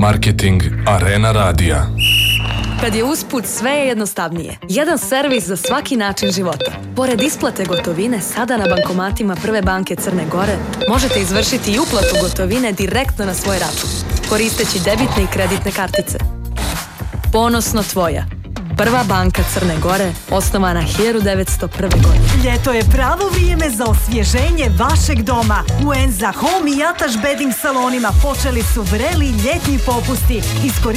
Marketing Arena Radija. Kad je usput sve je jednostavnije. Jedan servis za svaki način života. Pored isplate gotovine, sada na bankomatima Prve banke Crne Gore možete izvršiti i uplatu gotovine direktno na svoj račun, koristeći debitne i kreditne kartice. Ponosno tvoja. Prva banka Crne Gore, osnovana 1901. godine. Ljeto je pravo vrijeme za osvježenje vašeg doma. U Enza Home i Ataš Bedding salonima počeli su vreli ljetni popusti.